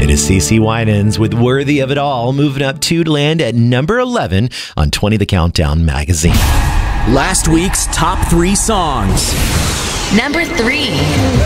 It is CeCe Winans with Worthy of It All, moving up 2 to land at number 11 on 20 The Countdown magazine. Last week's top 3 songs. Number 3.